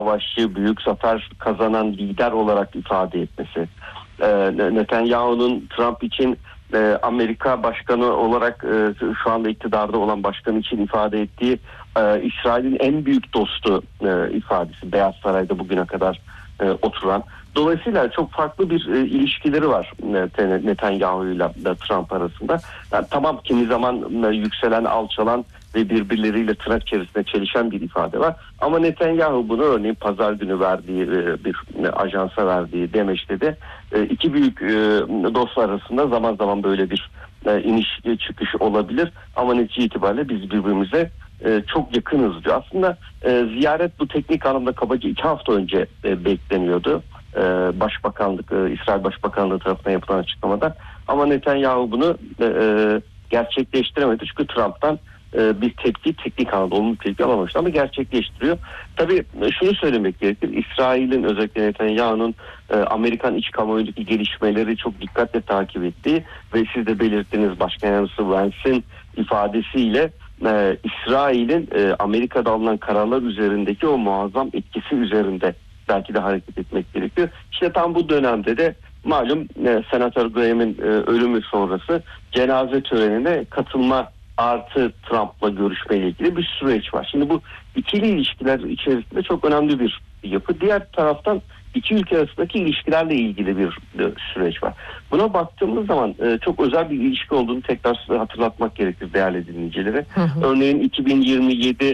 savaşçı, büyük zafer kazanan lider olarak ifade etmesi. Netanyahu'nun Trump için Amerika başkanı olarak şu anda iktidarda olan başkan için ifade ettiği İsrail'in en büyük dostu ifadesi. Beyaz Saray'da bugüne kadar oturan. Dolayısıyla çok farklı bir ilişkileri var Netanyahu ile Trump arasında. Yani tamam, kimi zaman yükselen, alçalan ve birbirleriyle tırnak içerisinde çelişen bir ifade var. Ama Netanyahu bunu örneğin pazar günü verdiği bir ajansa verdiği demeçte de iki büyük dostlar arasında zaman zaman böyle bir iniş çıkış olabilir. Ama netice itibariyle biz birbirimize çok yakınız diyor. Aslında ziyaret bu teknik anlamda kabaca 2 hafta önce bekleniyordu. Başbakanlık, İsrail Başbakanlığı tarafından yapılan açıklamada. Ama Netanyahu bunu gerçekleştiremedi. Çünkü Trump'tan bir tepki, teknik anlamda olumlu tepki alamamıştı ama gerçekleştiriyor. Tabii şunu söylemek gerekir. İsrail'in, özellikle Netanyahu'nun Amerikan iç kamuoyundaki gelişmeleri çok dikkatle takip ettiği ve siz de belirttiğiniz Başkan Yardımcısı Vance'in ifadesiyle İsrail'in Amerika'da alınan kararlar üzerindeki o muazzam etkisi üzerinde belki de hareket etmek gerekiyor. İşte tam bu dönemde de malum Senatör Graham'in ölümü sonrası cenaze törenine katılma artı Trump'la görüşmeyle ilgili bir süreç var. Şimdi bu ikili ilişkiler içerisinde çok önemli bir yapı. Diğer taraftan iki ülke arasındaki ilişkilerle ilgili bir süreç var. Buna baktığımız zaman çok özel bir ilişki olduğunu tekrar hatırlatmak gerekir değerli dinleyicilere. Örneğin 2027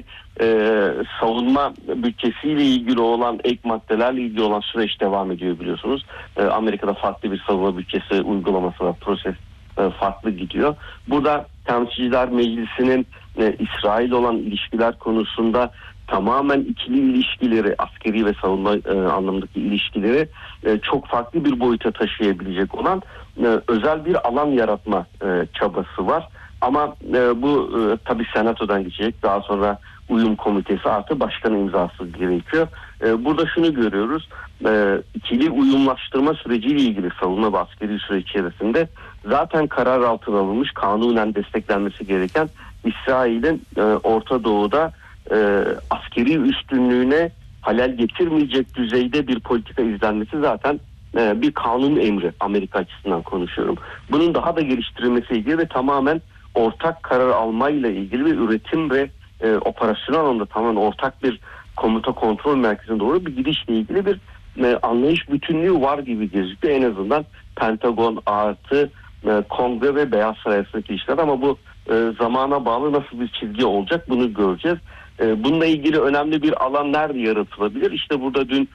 savunma bütçesiyle ilgili olan ek maddelerle ilgili olan süreç devam ediyor biliyorsunuz. Amerika'da farklı bir savunma bütçesi uygulaması var. Proses farklı gidiyor. Burada Temsilciler Meclisi'nin İsrail olan ilişkiler konusunda tamamen ikili ilişkileri, askeri ve savunma anlamındaki ilişkileri çok farklı bir boyuta taşıyabilecek olan özel bir alan yaratma çabası var. Ama bu tabii Senato'dan geçecek. Daha sonra uyum komitesi artı başkanın imzası gerekiyor. Burada şunu görüyoruz. İkili uyumlaştırma süreciyle ilgili savunma ve askeri süreç içerisinde zaten karar altına alınmış, kanunen desteklenmesi gereken İsrail'in Orta Doğu'da askeri üstünlüğüne halel getirmeyecek düzeyde bir politika izlenmesi zaten bir kanun emri, Amerika açısından konuşuyorum. Bunun daha da geliştirilmesiyle ilgili ve tamamen ortak karar almayla ilgili ve üretim ve operasyonel anlamda tamamen ortak bir komuta kontrol merkezine doğru bir gidişle ilgili bir anlayış bütünlüğü var gibi gözüküyor. En azından Pentagon artı Kongre ve Beyaz Saray arasındaki ilişkiler, ama bu zamana bağlı nasıl bir çizgi olacak bunu göreceğiz. Bununla ilgili önemli bir alan nerede yaratılabilir? İşte burada dün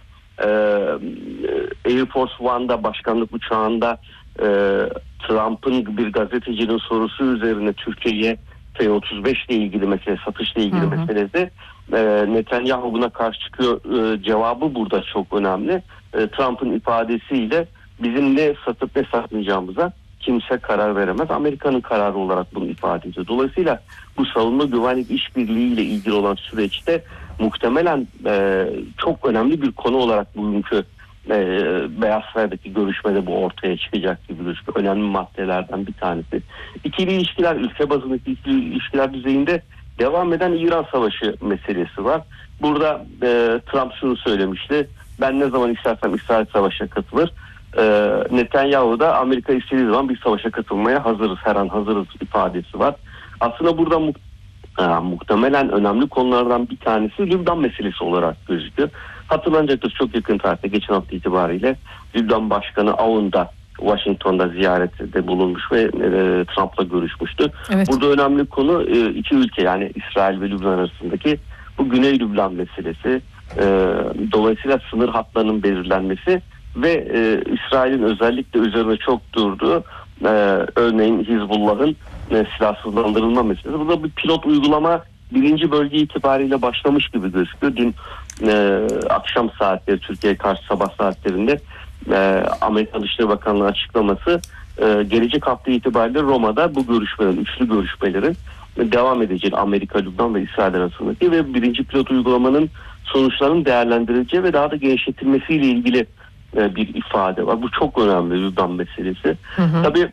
Air Force One'da, başkanlık uçağında Trump'ın bir gazetecinin sorusu üzerine Türkiye'ye F-35 ile ilgili mesele, satışla ilgili meselesi Netanyahu buna karşı çıkıyor. Cevabı burada çok önemli. Trump'ın ifadesiyle bizim ne satıp ne satmayacağımıza kimse karar veremez. Amerika'nın kararı olarak bunu ifade ediyor. Dolayısıyla bu savunma güvenlik işbirliği ile ilgili olan süreçte muhtemelen çok önemli bir konu olarak bugünkü Beyaz Saray'daki görüşmede bu ortaya çıkacak gibi gözüküyor. Önemli maddelerden bir tanesi. İkili ilişkiler, ülke bazındaki ikili ilişkiler düzeyinde devam eden İran Savaşı meselesi var. Burada Trump şunu söylemişti. Ben ne zaman istersem İsrail Savaşı'na katılır. Netanyahu da Amerika istediği zaman bir savaşa katılmaya hazırız, her an hazırız ifadesi var. Aslında burada muhtemelen önemli konulardan bir tanesi Lübnan meselesi olarak gözüküyor. Hatırlanacaktır, çok yakın tarihte geçen hafta itibariyle Lübnan Başkanı Aoun da Washington'da ziyarette bulunmuş ve Trump'la görüşmüştü. Evet. Burada önemli konu iki ülke, yani İsrail ve Lübnan arasındaki bu Güney Lübnan meselesi. Dolayısıyla sınır hatlarının belirlenmesi ve İsrail'in özellikle üzerine çok durduğu örneğin Hizbullah'ın silahsızlandırılma meselesi. Burada bir pilot uygulama birinci bölge itibariyle başlamış gibi gözüküyor. Dün akşam saatleri, Türkiye karşı sabah saatlerinde Amerika Dışişleri Bakanlığı açıklaması gelecek hafta itibariyle Roma'da bu görüşmelerin, üçlü görüşmelerin devam edeceği, Amerika, Lübnan ve İsrail arasındaki ve birinci pilot uygulamanın sonuçlarının değerlendirileceği ve daha da genişletilmesiyle ilgili bir ifade var. Bu çok önemli, Lübnan meselesi. Tabii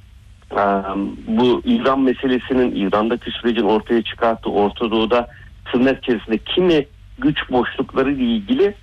bu İran meselesinin, İran'daki sürecin ortaya çıkarttığı Orta Doğu'da tırnak içerisinde kimi güç boşlukları ile ilgili